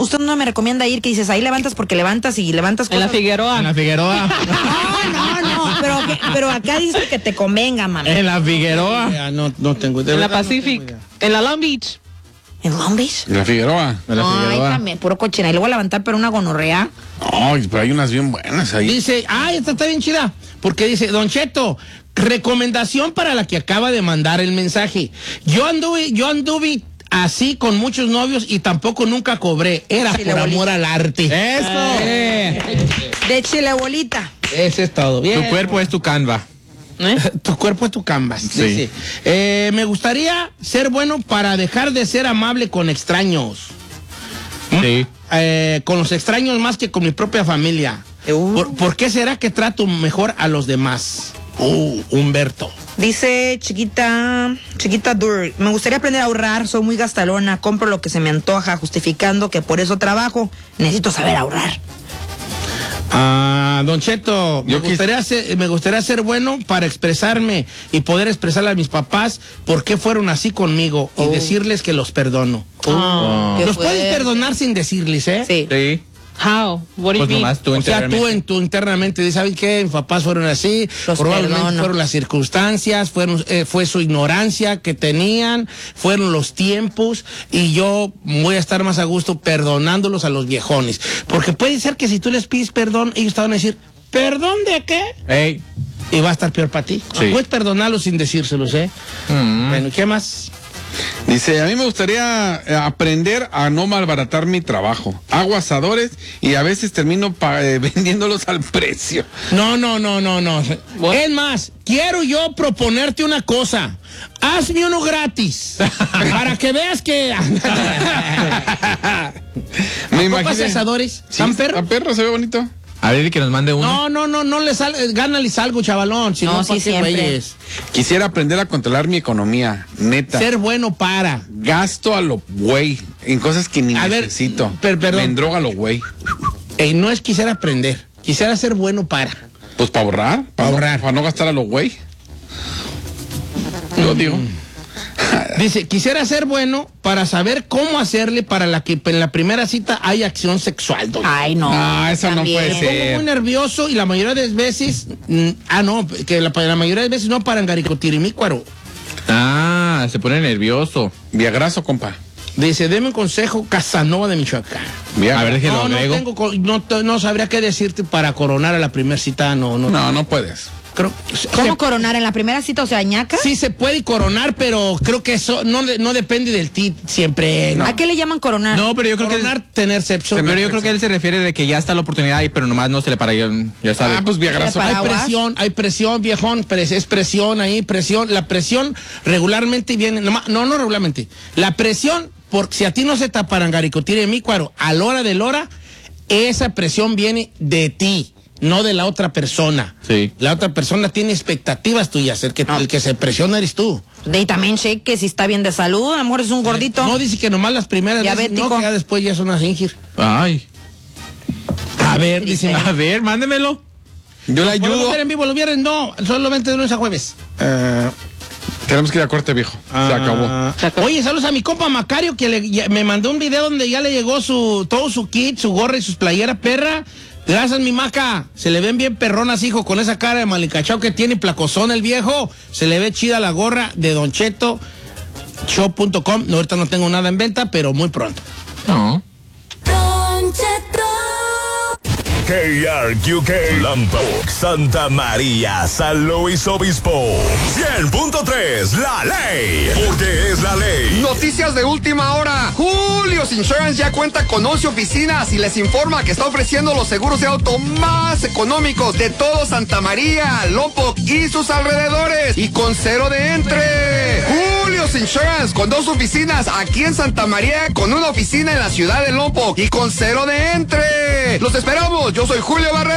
usted no me recomienda ir, que dices, ahí levantas porque levantas y levantas cosas. En la Figueroa. En la Figueroa. No, pero acá dice que te convenga, mami. En la Figueroa. No tengo idea. En la Pacific. En la Long Beach. ¿En Long Beach? En la Figueroa. En la Ay, Figueroa. también, puro cochina. Y luego a levantar, pero una gonorrea. Ay, pero hay unas bien buenas ahí. Dice, esta está bien chida. Porque dice, Don Cheto, recomendación para la que acaba de mandar el mensaje. Yo anduve así con muchos novios y tampoco nunca cobré. Era Chile por bolita. amor al arte. ¡Eso! De chile bolita. Eso es todo. Bien. Tu cuerpo es tu canva. Tu cuerpo es tu canvas. Sí. Dice, me gustaría ser bueno para dejar de ser amable con extraños. Sí. Con los extraños más que con mi propia familia. ¿Por qué será que trato mejor a los demás? Humberto. Dice Chiquita Dur, me gustaría aprender a ahorrar, soy muy gastalona, compro lo que se me antoja, justificando que por eso trabajo, necesito saber ahorrar. Don Cheto, me gustaría ser bueno para expresarme y poder expresarle a mis papás por qué fueron así conmigo y decirles que los perdono. Los puedes perdonar sin decirles, ¿eh? Sí. Sí. How? What do you Pues mean? nomás tú O sea, internamente. tú internamente dices, ¿sabes qué? Mis papás fueron así, Los probablemente perdono. fueron las circunstancias, fue su ignorancia que tenían, fueron los tiempos, y yo voy a estar más a gusto perdonándolos a los viejones. Porque puede ser que si tú les pides perdón, ellos te van a decir, ¿perdón de qué? Ey. Y va a estar peor para ti. Sí. Puedes perdonarlos sin decírselos, ¿eh? Bueno, ¿qué más? Dice, a mí me gustaría aprender a no malbaratar mi trabajo. Hago asadores y a veces termino vendiéndolos al precio. No. Es más, quiero yo proponerte una cosa. Hazme uno gratis. Para que veas que... Me ¿Tampoco hace imagino. asadores? Sí, ¿Tan perro? ¿Tan perro se ve bonito? A ver, que nos mande uno. No le gánales algo, chavalón. Si No, no, sí, ¿pa' qué siempre. güeyes? Quisiera aprender a controlar mi economía, neta. Ser bueno para. Gasto a lo güey en cosas que ni A ver, necesito. perdón. Me endroga a lo güey. No es quisiera aprender. Quisiera ser bueno para. Pues para ahorrar. Pa' ahorrar. Para no gastar a lo güey. Yo digo. Dice, quisiera ser bueno para saber cómo hacerle para que en la primera cita haya acción sexual. Ay, no. No, eso no también. puede Me ser. pongo muy nervioso y la mayoría de las veces... que la mayoría de veces no para engaricotirimícuaro. Se pone nervioso. Viagrazo, compa. Dice, deme un consejo, Casanova de Michoacán. Viagra. A ver, déjelo agrego. No sabría qué decirte para coronar a la primera cita, No puedes. Creo, ¿Cómo coronar en la primera cita? O sea, ñaca. sí se puede coronar, pero creo que eso no depende del ti siempre. No, ¿A qué le llaman coronar? No, pero yo creo coronar, tener sexo. Pero yo creo que él se refiere de que ya está la oportunidad ahí, pero nomás no se le para, ya sabe. Pues viagrazo. Para- Hay presión, viejón, es presión ahí, presión. La presión regularmente viene, no regularmente. La presión, si a ti no se te aparangaricotire mícuaro a la hora de la hora, esa presión viene de ti, no de la otra persona. Sí. La otra persona tiene expectativas tuyas, el que se presiona eres tú. Y también cheque si está bien de salud, a lo mejor es un gordito. No dice que nomás las primeras veces, Diabético. no, que ya después ya son a fingir. Ay. A ver, dice. A ver, mándemelo. Yo le ¿Podemos ayudo. ver en vivo los viernes? No, solamente de lunes a jueves. Tenemos que ir a corte, viejo. Se acabó. Oye, saludos a mi compa Macario, que me mandó un video donde ya le llegó todo su kit, su gorra y sus playeras, perra. Gracias, mi Maca. Se le ven bien perronas, hijo, con esa cara de malicachao que tiene, placozón el viejo. Se le ve chida la gorra de Don Cheto, shop.com. No, ahorita no tengo nada en venta, pero muy pronto. No. KRQK Lampo, Santa María, San Luis Obispo. 100.3, la ley, porque es la ley. Noticias de última hora. Julio's Insurance ya cuenta con 11 oficinas y les informa que está ofreciendo los seguros de auto más económicos de todo Santa María, Lompoc y sus alrededores, y con cero de entre. Julio's Insurance con 2 oficinas aquí en Santa María, con una oficina en la ciudad de Lompoc y con cero de entre. Los esperamos. Yo soy Julio Barrera.